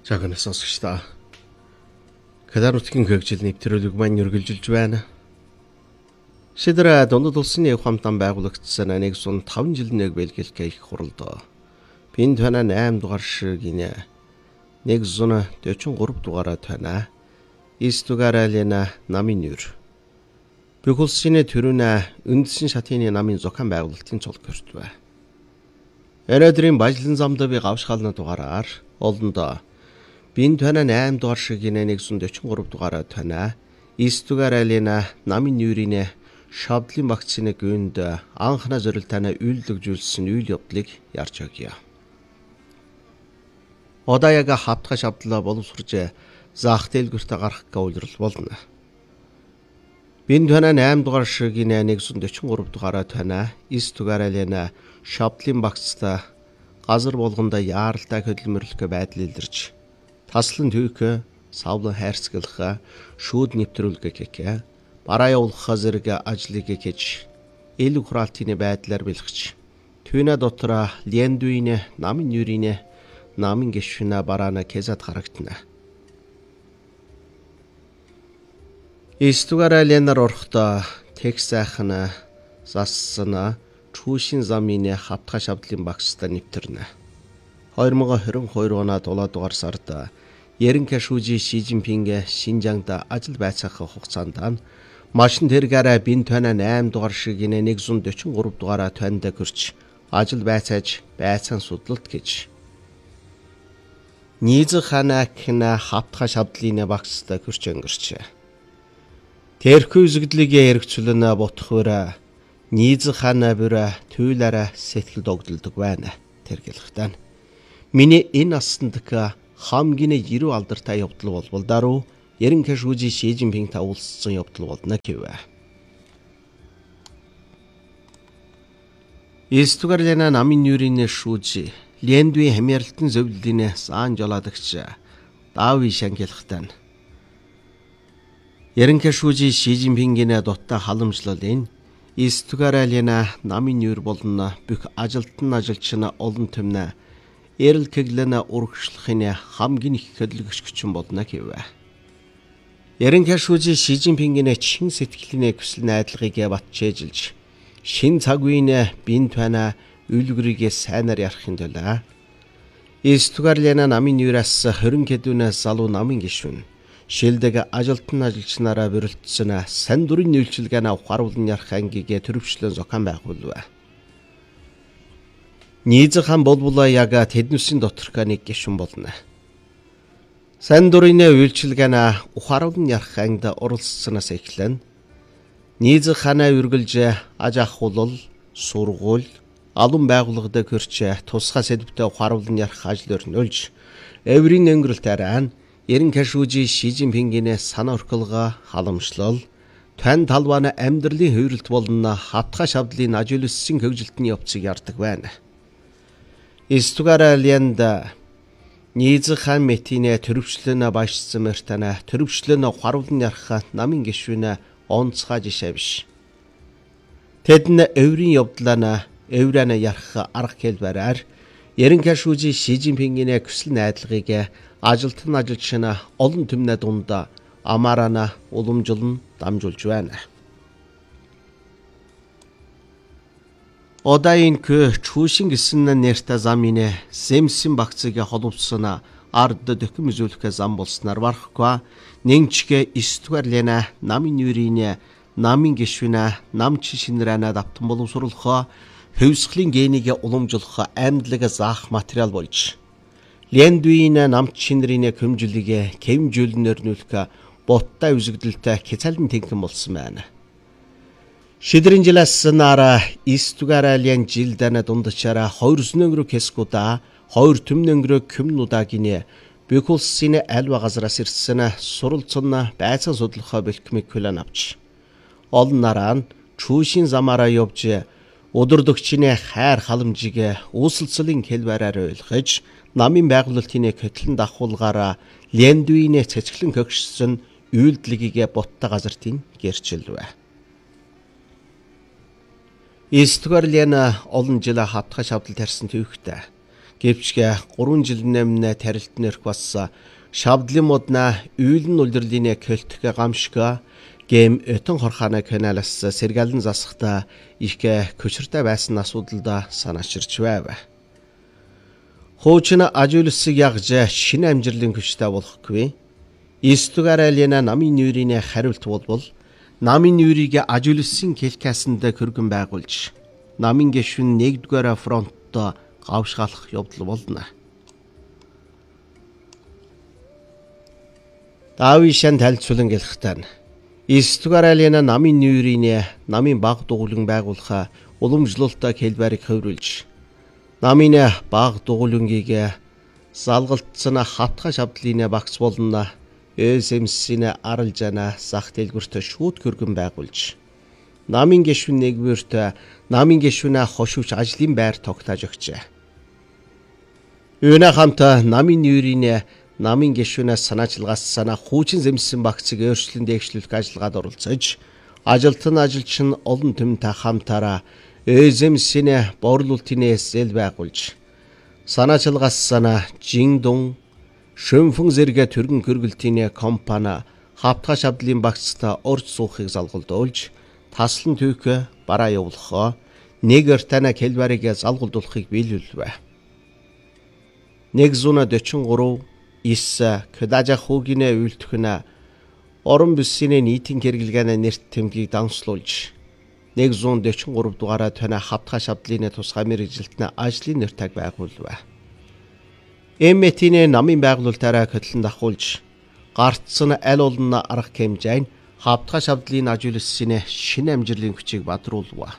Жагнаас сонсогчдаа. Кадарутгийн хөгжил нэвтрүүлэг маань үргэлжилж байна. Шидрэ дундад улсын яг хамтан байгуулагдсан 105 жилийн бэлгэлгээ их хурлаа. Пин тана 8 дугаар ширгийнэ. 143 дугаараа тана. Истугаралена намын нүр. Бүхэлсийн төрүнэ үндсэн шатны намын зохион байгуулалтын цол гэртвэ. Өнөөдрийн бажлан замд би гавшхална дугаараар олондоо бин тана 8 дугаар ширгийнэ 143 дугаараа тана. Истугаралена намын нүрийн шавдлын багцны гүнд анхна зорилтойно үйлдвэрлэжүүлсэн үйл явдлыг ярьж өгье. Одаяга хатга шавдлаа боловсрож заах дэлгүртэ гарах гавлрал болно. Бин тана 8 дугаар ширгийнэ 143 дугаараа тана. Истугаралена шавдлын багцтай газар болгондоо яаралтай хөдөлмөрлөх байдал илэрч таслан түйх савлан хайрцаглах шүүд нэвтрүүлгэх гэх бараа явуулах зэрэг ажлыг хийж ил хураалтын байдлаар бэлгэж түүнэ дотор лендуин намын нүрийн намын гişвнэ бараана кезад харагдана. Истугараленар орохтой тех сайхна зассана чүүшин замын хатга шавдлын багцтай нэвтэрнэ. 2022 оны 7 дугаар сард Ерөнхий шүүжи Ши Жинпинг Шинжаангад ажил байцаах хугацаанд машин тэргээрээ бин тана 8 дугаар ширгийнэ 143 дугаараа танд гэрч ажил байцааж байцаан судлалт гэж. Нийз ханакна хатга шавдлын багцтай гэрч өнгөрч. Тэрхүү үзэгдлийг эргцүүлэн ботхоор нийз хана бүр түйлээрээ сэтгэл догдолдог байна. Тэргэлэхтэн. Миний энэ астандка хамгийн ерөө алдартай явдал болбол даруй Ерөнхий шүүжи Ши Жинпинг уулзсан явдал болно гэвэ. Истугаралена намын нүрийн шүүжи Лендуи хамярлалтын зөвлөлийн сан жолоодогч Дави Шангелхтан Ерөнхий шүүжи Ши Жинпингийн дутаа халамжлалын Истугаралена намын нүр болно бүх ажилтан ажилчин олон түмнэ эрэл кэглэнэ урагшлахын хамгийн их хөдөлгөгч хүчин болно гэвэ. Ерөнхий шүүжи Ши Жинпингийн чин сэтгэлийн хүсэл найдлагыг батжээжилж шин цаг үеийн бин тана үйлгэрийг сайнаар ярахын тулд Истугаралена намын нүрээс 20 хэдүүнээс залуу намын гишүүн шилдэг ажилтан ажилчнараа бүрэлдсэн сан дурын үйлчилгээний ухааруулан ярах ангийг төрөвчлөн зохион байгуулв. Нийз хан болболоо яг тэднүсийн доторх нэг гишүүн болно. Сан дурын үйлчилгээний ухааруулан ярах ангид оролцсноос эхлэн нийз ханаа үргэлж аж ахуйлал, сургууль, албан байгууллагад хөрч тусгай сэдвтэй ухааруулан ярих ажлаар нөлж эврийн өнгөрөлтөөр Ерөнхий шүүжи Ши Жинпингийн санаа орхилгоо халамжлал тань талбаны амьдралын хувиралт болон хатга шавдлын ажигласан хөгжилтний явцыг ярддаг байна. Истугараленд нийз хан метинэ төрөвчлөн башсан мэртана төрөвчлөн харуулн ярах намын гишүүн онцгой жишээ биш. Тэд нь эврийн явдлаа эврэнэ ярах арга хэлбэрээр Ерөнхий шүүжи Ши Жинпингийн хүсэл найдлагыг ажилтан ажилчин олон түмнэ дунд амаарана уламжлан дамжуулж байна. Одаин кö чүүшин гэсэн нэртэй замын сэмсэн багцыг холбосон ард дөкөм үзүүлэх зам болсноор барахгүй нэнчгэ Истугаралена намын нүрийн намын гишүүн намч шинрэнэ давтан боловсруулах хөвсглийн генийг уламжлах амьдлаг заах материал болж Лендуин намч шинрийн көмжлөгийг кемжүүлнээр нүүлэх боттой үзэгдэлтэй хязаалын тэнхэн болсон байна. Шидрийн жилээс нара Истугарален жилдэн дундчаараа 2 нөнгөрө кескуда 2 төм нөнгөрө көмнудагийн бүхэлсийн альва газраас ирсэн суралцсан байцаан судлахаа бэлтгэмийг хүлээн авч олон нараа чүүшин замаараа явж өдөрдөгчийн хайр халамжийг үүсэлцлийн хэлбэрээр ойлгож намын байгуулалтын хөтлөн дагуулгаараа Лендуин цэцгэлэн хөгшсөн үйлдэлгийг боттой газартын гэрчилвэ. Истугаралена олон жил хатга шавдал тарьсан төвхтэй Гэвч 3 жил нэмнэ тарилтын өрх бас шавдлын модна үйлэн улирлын көлтг гамшга гэм өтөн хорхаана каналаас сэргэлэн засахта их көчөртэй байсан асуудалда санаачирч байв. Хуучин ажуулсыг ягж шинэ амжилтын хүчтэй болохгүй. Истугаралина намын нүүрийн хариулт болбол намын нүүрийг ажуулсан келкасанд хөргөн байгуулж намын гишүүн 1-р фронтто гавшгаалах явдал болно. Давишан тайлцуулан гэлэхтэн Истугаралина намын нүүрийн намын баг дугуулан байгуулах уламжлалтаа хэлбэрийг хөврүүлж намын баг дугуулангийг залгалтсан хатгаш авдлын багц болно. ÖSMC-ийн аралжана сах дэлгүрт шууд хөргөн байгуулж намын гишүүн 1-т намын гишүүнээ хошууч ажлын байр тогтоож өгчээ. Үүнээ хамт намын нүүрийн намын гишүүнээс санаачилгаас санаа хуучин зэмсэн багцыг өөрчлөн дэвшлүүлэх ажиллагаанд оролцож ажилтан ажилч нь олон түмэнтэй хамтаараа ÖSMC-ийн борлуулалтын эсэл байгуулж санаачилгаас санаа Жиндун шөнфөн зэрэг төргөн хөргөлтийн компани хавтгаш авдлын багцтай орж суухыг залгуулж таслан түүх бараа явуулах нэг ортана хэлбэрийг залгуулдуулахыг биелүүлвэ. 143 Кэдажа хүүгийн үйлдэх орон бүсийн нийтийн хэрэглэгээний нэрт тэмдгийг данслуулж 143 дугаараа тань хавтгаш авдлын тусгай мэргэжилтний ажлын нэртаг байгуулвэ. Эмэтийн намын байгуулалтаараа хөтлөн дахуулж гартсан аль олон арга хэмжээнд хавтгаш авдлын ажуулсан шинэ амжилтын хүчийг бадруулва.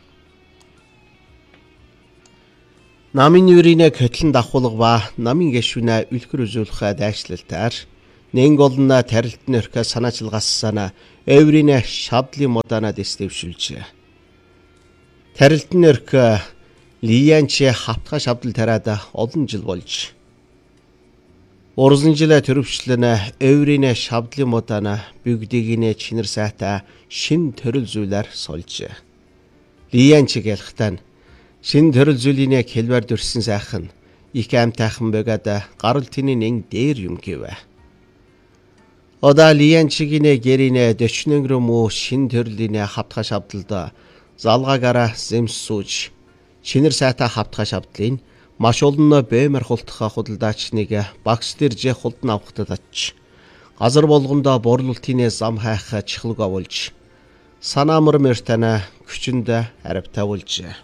Намын нүүрийн хөтлөн дахуулга намын гишүүнээ үлгэр үзүүлэх дайчлалтаар нэг олон тарилтны өрхөө санаачилгаас санаа өврийн шавдлын моданад дэвшүүлжээ. Тарилтны өрхөө Лиянч хавтгаш авдал тариад олон жил болж уран жил төрөвчлэн өврийн шавдлын модана бүгдийг чинэр сайтай шин төрөл зүйлээр сольжээ. Лиянч гэлхтэн шин төрөл зүйлийн хэлбэр дүрсэн сайхан их амтайхан бөгөөд гарал тэний нэг дээр юм гэвэ. Ода Лиянчгийн гэрийн 40 муу шин төрлийн хавтгаш авдалд залгаагаараа зэмсүүж чинэр сайтай хавтгаш авдлын маш олон бэмэр хултах худалдаачныг багш дэрж хулдан авахтад ач газар болгондоо борлуулалтын зам хайх чихлэг авуулж санаамар мөртана хүчинд аравтай болж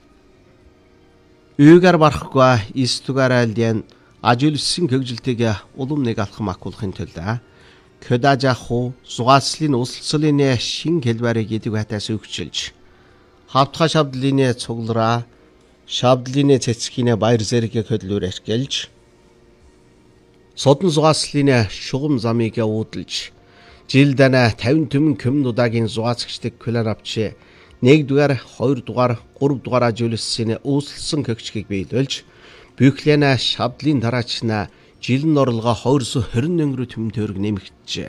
үйгээр барахгүй Истугаралын ажуулсан хөгжилтийг улам нэг алхам акуулахын тулд Кэдажаху зугаацлын услцлын шин хэлбэрийг идэг хатаас өгчилж хавтгаш авдлын цуглараа шавдлын цэцгийн баяр зэрэг хөдлөөр ашиглаж содон зугаацлын шугам замыг уудалж жилдана 50 түмэн көмн удаагийн зугаацгчдыг клан авч 1-р, 2-р, 3-р ажуулсан үүсэлсэн хөгчгийг биелүүлж Бюклена шавдлын тараачна жилэн орлого 220 түмэн төгрөг нэмэгдэжээ.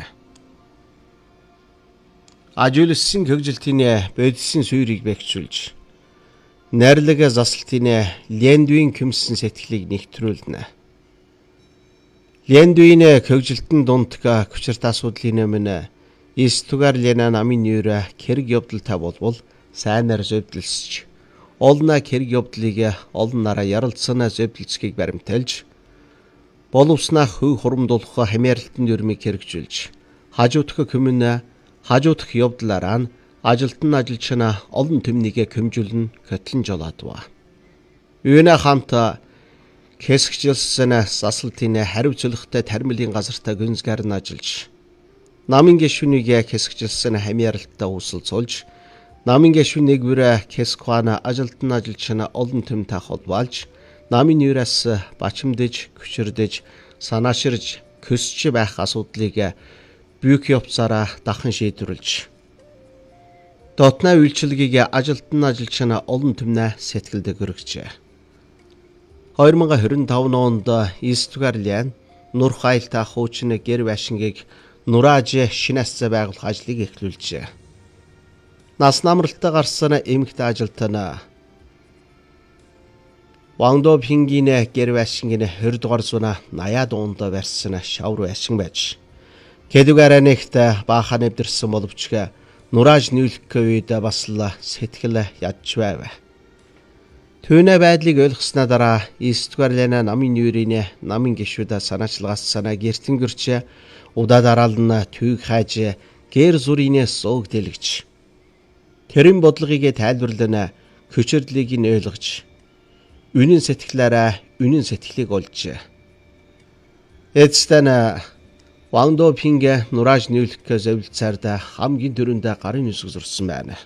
Ажуулсан хөгжилтийн бодисын суурийг бэхжүүлж найрлаг засалтын Лендвийн көмсөн сэтгэлийг нэгтрүүлнэ. Лендвийн хөгжилтэн дундка хүчирт асуудлын өмнө Истугаралина намын нүүр хэрэг явдалтай болбол сайнаар зөвдөлсөж олно хэрэг явдлыг олон нараа ярилцсан зөвдөлцгийг баримтайлж боловснаа хөв хурамдуулах хамааралтын дүрмийг хэрэгжүүлж хажуудах хүмүүн хажуудах явдлаараа нь ажилтан ажилчна олон түмнийг көмжүүлэн хөтлөн жолоодва. Үүнээ хамт хэсэгчлсэн засалтын хариуцлагатай тармилын газартаа гүнзгийр нь ажиллаж намын гишүүнийг хэсэгчлсэн хамааралттай үүсэлцүүлж намын гишүүн 1-р Кесквана ажилтан ажилчна олон түмтэй холбоолж намын нүүрээс бачимдж, хүчирдэж, санааширж, көсч байх асуудлыг büyük явцаараа дахин шийдвэрлэж дотны үйлчилгээг ажилтан ажилчна олон түмнээ сэтгэлд өргөжээ. 2025 онд Истугаралын нур хайлтаа хуучин гэр байшингийг нурааж шинэсцэ байгуулах ажлыг эхлүүлжээ. Нас намралтай гарсан эмэгтэй ажилтан 왕도 빙기네 게르와싱기네 хөрдугаар 80-аад онд барьсан шавар байшин байж. Кэдүгээрээ нэгтээ баахан эвдэрсэн боловч нурааж нийлэх үед бас л сэтгэл ядч байв. Түүнээ байдлыг ойлгосноо дараа Истгварлена намын юурийн намын гишүүд санаачлагаас санаа гэртэнгэрч удаа дараална түүг хайж гэр зүрийнээ сууг дэлгэж. Тэрэн бодлогыг тайлбарлана хүчирдлийг нь ойлгож үнэн сэтгэлээрээ үнэн сэтгэлийг олж. Эцэстэн Вандо Пингэ нурааж нийлэхээ зөвлөцөрд хамгийн дөрөндөө гарын нүсг зурсан байна.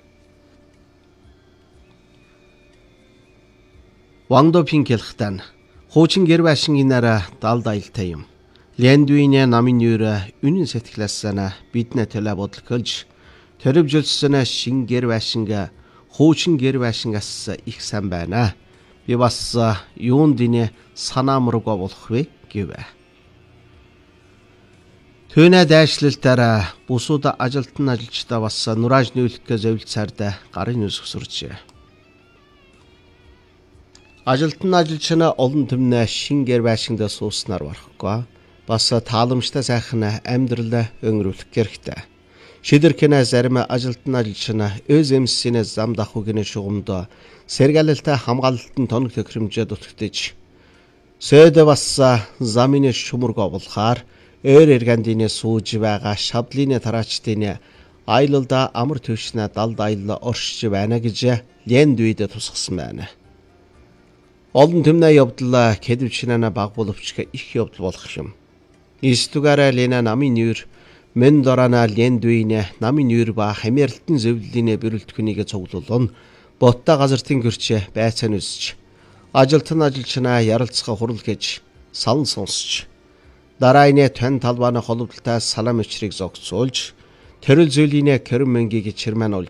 Вандо Пингэлхтан хуучин гэр байшин инараа далд аялтай юм. Лендуине намын юура үнэн сэтгэлээс санаа биднэ төлөө бодлохолж төрөвжөлсөн шин гэр байшинга хуучин гэр байшингаас их сайн байна. Би бас юун динэ санаамруугаа болох вэ гэв. Түүнээ дайшлалтаараа бусууд ажилтан ажилчдаа бас нурааж нийлэхээ зөвлөцөрд гарын нүсг сурчээ. Ажилтан ажилчнаа олон түмнээ шин гэр байшинд сууснаар барахгүй. Бас тааламжтай сайхан амьдрал өнгөрүүлэх хэрэгтэй. Шидэрхэнэ зарим ажилтан ажилчнаа ÖSMC-ийн зам давхуугийн шугамд сэргээлэлтэй хамгаалалтын тоног тохиромжтой дутагдж сөдө бас замын шумург облахаар ээр эргэндийн сууж байгаа шавдлын тараачдын аялалда амар төвшнө далд аялал оршиж байна гэж Лендуид тусгасан байна. Олон түмнээ явдал кэдвчнана баг боловч их явдал болох юм. Истугаараа Лена намын юур мен дорана Лендуине намын юур ба хамиарлтын зөвлөлийн бэрэлдэхүүнийг цуглуулна. Ботта газартын гэрч байцаан үсч ажилтан ажилчнаа ярилцах хурал гэж салан сонсч дарааины тань талбааны холболтой салам өчрийг зогцуулж тэрэл зүйлийн 20 мянгаыг чирмэн